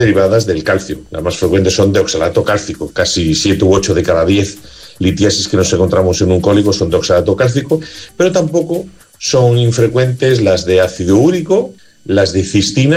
derivadas del calcio. Las más frecuentes son de oxalato cálcico, casi 7 u 8 de cada 10 litiasis que nos encontramos en un cólico son de oxalato cálcico, pero tampoco son infrecuentes las de ácido úrico, las de cistina